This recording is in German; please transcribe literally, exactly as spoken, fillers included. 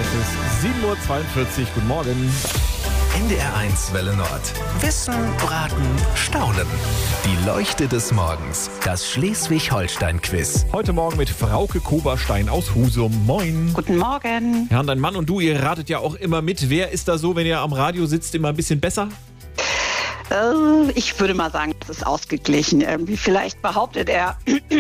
Es ist sieben Uhr zweiundvierzig. Guten Morgen. N D R eins Welle Nord. Wissen, Raten, Staunen. Die Leuchte des Morgens. Das Schleswig-Holstein-Quiz. Heute Morgen mit Frauke Koberstein aus Husum. Moin. Guten Morgen. Ja, und dein Mann und du, ihr ratet ja auch immer mit. Wer ist da so, wenn ihr am Radio sitzt, immer ein bisschen besser? Äh, ich würde mal sagen, das ist ausgeglichen irgendwie. Vielleicht behauptet er,